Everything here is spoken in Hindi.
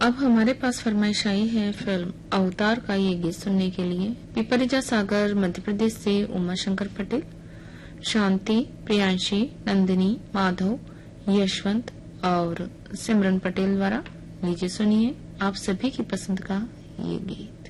अब हमारे पास फरमाइश आई है फिल्म अवतार का ये गीत सुनने के लिए। पिपरिजा सागर मध्य प्रदेश से उमा शंकर पटेल, शांति, प्रियांशी, नंदिनी, माधव, यशवंत और सिमरन पटेल द्वारा। लीजिए सुनिए आप सभी की पसंद का ये गीत।